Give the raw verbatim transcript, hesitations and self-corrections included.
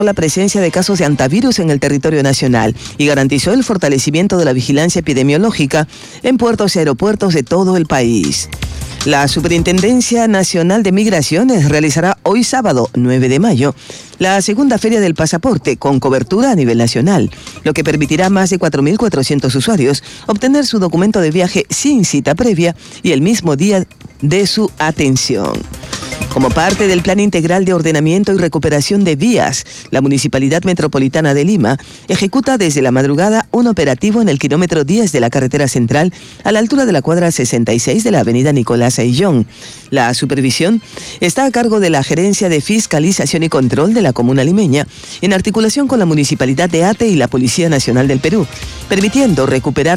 la presencia de casos de hantavirus en el territorio nacional y garantizó el fortalecimiento de la vigilancia epidemiológica en puertos y aeropuertos de todo el país. La Superintendencia Nacional de Migraciones realizará hoy sábado, nueve de mayo, la segunda Feria del Pasaporte con cobertura a nivel nacional, lo que permitirá a más de cuatro mil cuatrocientos usuarios obtener su documento de viaje sin cita previa y el mismo día de su atención. Como parte del Plan Integral de Ordenamiento y Recuperación de Vías, la Municipalidad Metropolitana de Lima ejecuta desde la madrugada un operativo en el kilómetro diez de la carretera central a la altura de la cuadra sesenta y seis de la avenida Nicolás Ayllón. La supervisión está a cargo de la Gerencia de Fiscalización y Control de la Comuna Limeña, en articulación con la Municipalidad de Ate y la Policía Nacional del Perú, permitiendo recuperar